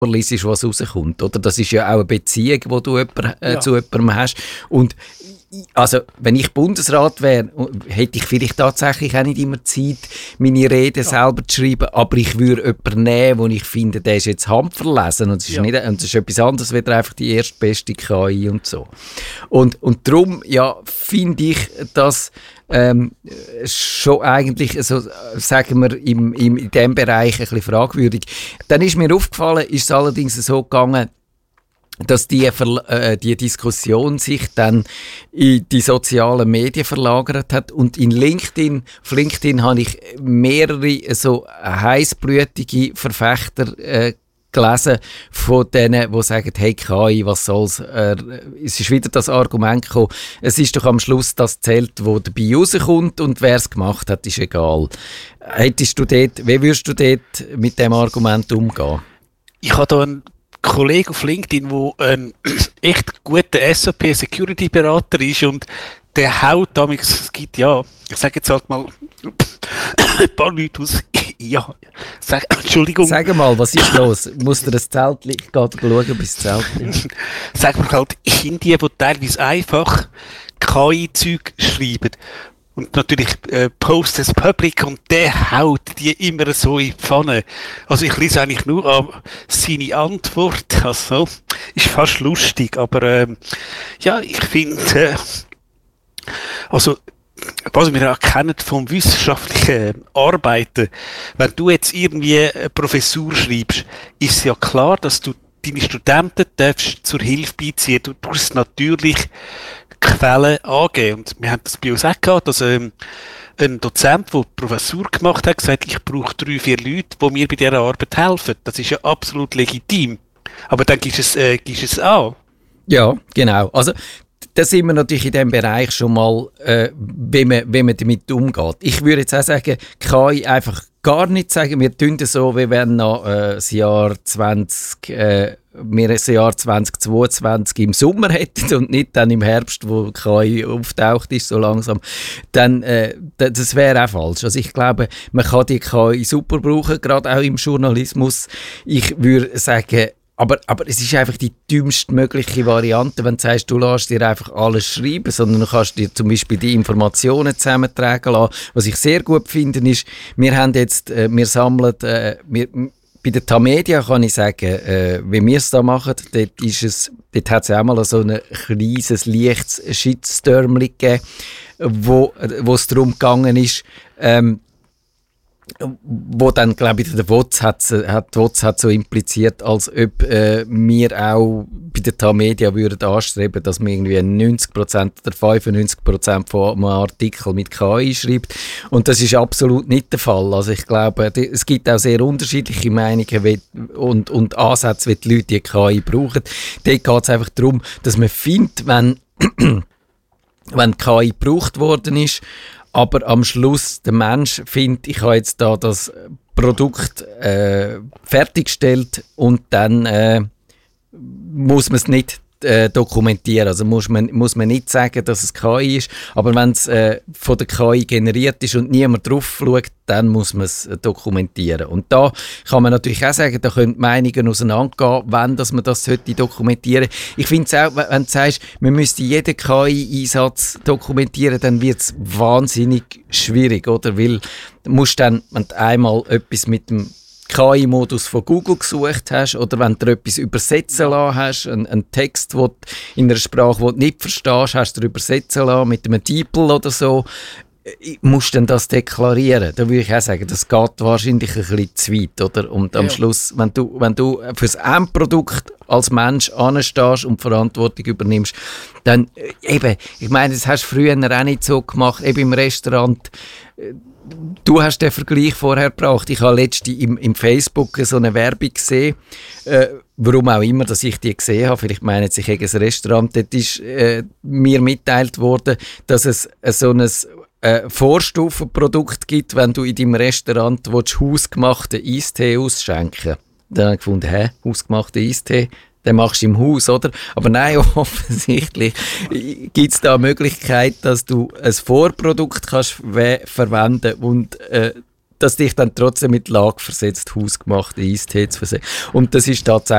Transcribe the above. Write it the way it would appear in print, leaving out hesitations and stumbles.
liest, was rauskommt. Oder? Das ist ja auch eine Beziehung, die du zu jemandem hast. Und also, wenn ich Bundesrat wäre, hätte ich vielleicht tatsächlich auch nicht immer Zeit, meine Reden selber zu schreiben, aber ich würde jemanden nehmen, wo ich finde, der ist jetzt handverlesen und das ist etwas anderes, als einfach die erstbeste KI und so. Und darum, finde ich, dass schon eigentlich, also, sagen wir, in diesem Bereich ein bisschen fragwürdig. Dann ist mir aufgefallen, ist es allerdings so gegangen, dass die Diskussion sich dann in die sozialen Medien verlagert hat und auf LinkedIn habe ich mehrere so heissblütige Verfechter gelesen von denen, die sagen, hey KI, was soll's? Es ist wieder das Argument gekommen, es ist doch am Schluss das zählt, wo dabei rauskommt und wer es gemacht hat, ist egal. Wie würdest du dort mit dem Argument umgehen? Ich habe da einen Kollege auf LinkedIn, der ein echt guter SAP-Security-Berater ist und der haut damals, es gibt ich sage jetzt halt mal ein paar Leute aus, Entschuldigung. Sag mal, was ist los? Muss dir das Zelt liegen? Ich gehe schauen, bis das Zelt liegt. Sag mal halt, Indien, die teilweise einfach KI-Zeug schreiben. Und natürlich Post as Public und der haut die immer so in die Pfanne. Also ich lese eigentlich nur an seine Antwort. Also ist fast lustig, aber ich finde, also was wir auch kennen vom wissenschaftlichen Arbeiten, wenn du jetzt irgendwie eine Professur schreibst, ist es ja klar, dass du deine Studenten darfst zur Hilfe beiziehen. Du musst natürlich Quellen angeben. Und wir haben das bei uns auch gehabt, dass ein Dozent, der Professur gemacht hat, gesagt, ich brauche 3-4 Leute, die mir bei dieser Arbeit helfen. Das ist ja absolut legitim. Aber dann gibst du es an. Ja, genau. Also, da sind wir natürlich in diesem Bereich schon mal, wie man damit umgeht. Ich würde jetzt auch sagen, KI einfach gar nicht sagen, wir tun das so, wie wenn noch das Jahr 2022 im Sommer hätten und nicht dann im Herbst, wo KI auftaucht ist, so langsam, dann das wäre auch falsch. Also ich glaube, man kann die KI super brauchen, gerade auch im Journalismus. Ich würde sagen, aber es ist einfach die dümmste mögliche Variante, wenn du sagst, du lässt dir einfach alles schreiben, sondern du kannst dir zum Beispiel die Informationen zusammentragen lassen. Was ich sehr gut finde, ist, wir sammeln, bei der Tamedia kann ich sagen, wie wir es da machen, dort hat es auch mal so ein kleines, leichtes Shitstormchen gegeben, wo es darum gegangen ist, wo dann, glaube ich, der WOTS hat so impliziert, als ob wir auch bei der Tamedia würden anstreben, dass man irgendwie 90% oder 95% von einem Artikel mit KI schreibt. Und das ist absolut nicht der Fall. Also ich glaube, es gibt auch sehr unterschiedliche Meinungen und Ansätze, wie die Leute die KI brauchen. Dort geht es einfach darum, dass man findet, wenn KI gebraucht worden ist, aber am Schluss der Mensch findet, ich habe jetzt da das Produkt fertiggestellt und dann muss man es nicht dokumentieren. Also muss man nicht sagen, dass es KI ist, aber wenn es von der KI generiert ist und niemand drauf schaut, dann muss man es dokumentieren. Und da kann man natürlich auch sagen, da können die Meinungen auseinandergehen, wenn dass man das dokumentieren sollte. Ich finde es auch, wenn du sagst, man müsste jeden KI-Einsatz dokumentieren, dann wird es wahnsinnig schwierig, oder? Weil du musst dann, wenn du einmal etwas mit dem KI-Modus von Google gesucht hast oder wenn du etwas übersetzen lassen hast, einen Text in einer Sprache, die du nicht verstehst, hast du übersetzen lassen mit einem DeepL oder so, musst du dann das deklarieren. Da würde ich auch sagen, das geht wahrscheinlich ein bisschen zu weit, oder? Und am Schluss, wenn du für das Endprodukt als Mensch anstehst und Verantwortung übernimmst, dann eben, ich meine, das hast du früher auch nicht so gemacht, eben im Restaurant. Du hast den Vergleich vorher gebracht. Ich habe letztens im Facebook so eine Werbung gesehen, warum auch immer, dass ich die gesehen habe. Vielleicht meinen sie ein Restaurant. Dort ist mir mitteilt worden, dass es so ein Vorstufenprodukt gibt, wenn du in deinem Restaurant hausgemachten Eistee ausschenken willst. Dann habe ich gefunden, hausgemachten Eistee, den machst du im Haus, oder? Aber nein, offensichtlich gibt es da eine Möglichkeit, dass du ein Vorprodukt kannst verwenden und dass dich dann trotzdem mit Lage versetzt, hausgemachte Eistee zu versehen. Und das ist tatsächlich